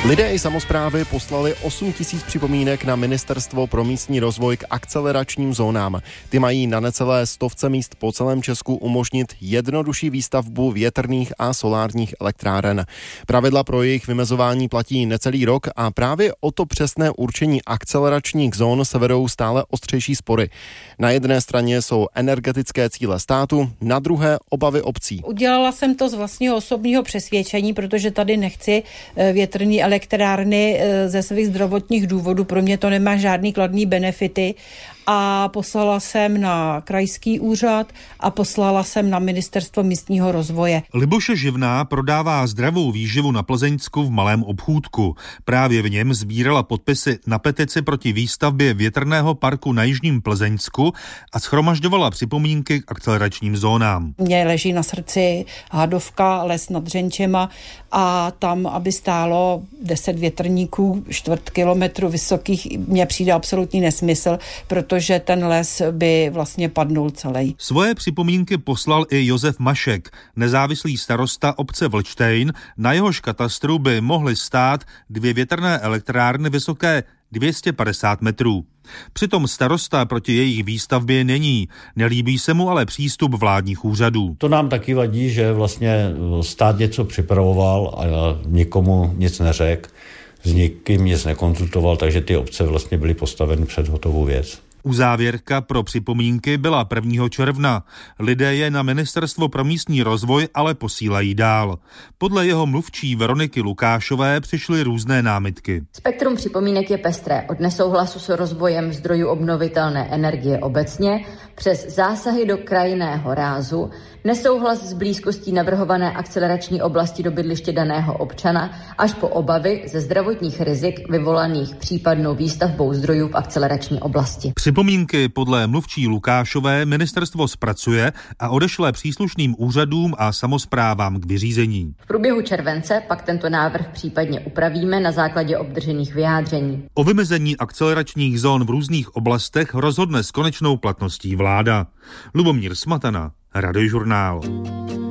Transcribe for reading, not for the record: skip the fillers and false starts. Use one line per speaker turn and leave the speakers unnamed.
Lidé i samosprávy poslali 8 000 připomínek na Ministerstvo pro místní rozvoj k akceleračním zónám. Ty mají na necelé 100 míst po celém Česku umožnit jednodušší výstavbu větrných a solárních elektráren. Pravidla pro jejich vymezování platí necelý rok a právě o to přesné určení akceleračních zón se vedou stále ostřejší spory. Na jedné straně jsou energetické cíle státu, na druhé obavy obcí.
Udělala jsem to z vlastního osobního přesvědčení, protože tady nechci větrný elektrárny ze svých zdravotních důvodů. Pro mě to nemá žádný kladný benefity. A poslala jsem na krajský úřad a poslala jsem na Ministerstvo místního rozvoje.
Libuše Živná prodává zdravou výživu na Plzeňsku v malém obchůdku. Právě v něm sbírala podpisy na petici proti výstavbě větrného parku na jižním Plzeňsku a shromažďovala připomínky k akceleračním zónám.
Mně leží na srdci Hadovka, les nad Řenčema a tam, aby stálo 10 větrníků, 4 kilometrů vysokých, mně přijde absolutní nesmysl, protože ten les by vlastně padnul celý.
Svoje připomínky poslal i Josef Mašek, nezávislý starosta obce Vlčtejn, na jehož katastru by mohly stát 2 větrné elektrárny vysoké 250 metrů. Přitom starosta proti jejich výstavbě není. Nelíbí se mu ale přístup vládních úřadů.
To nám taky vadí, že vlastně stát něco připravoval a nikomu nic neřekl, s nikým nic nekonzultoval, takže ty obce vlastně byly postaveny před hotovou věc.
Uzávěrka pro připomínky byla 1. června. Lidé je na Ministerstvo pro místní rozvoj ale posílají dál. Podle jeho mluvčí Veroniky Lukášové přišly různé námitky.
Spektrum připomínek je pestré od nesouhlasu s rozvojem zdrojů obnovitelné energie obecně přes zásahy do krajinného rázu, nesouhlas s blízkostí navrhované akcelerační oblasti do bydliště daného občana až po obavy ze zdravotních rizik vyvolaných případnou výstavbou zdrojů v akcelerační oblasti.
Připomínky podle mluvčí Lukášové ministerstvo zpracuje a odešle příslušným úřadům a samosprávám k vyřízení.
V průběhu července pak tento návrh případně upravíme na základě obdržených vyjádření.
O vymezení akceleračních zón v různých oblastech rozhodne s konečnou platností vláda. Lubomír Smatana, Radiožurnál.